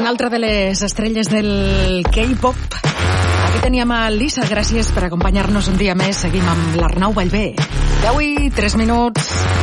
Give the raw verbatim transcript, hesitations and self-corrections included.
Una altra de les estrelles del K-pop. Aquí teníem a Lisa, gràcies per acompanyar-nos un dia més. Seguim amb l'Arnau Ballbé. deu i tres minuts.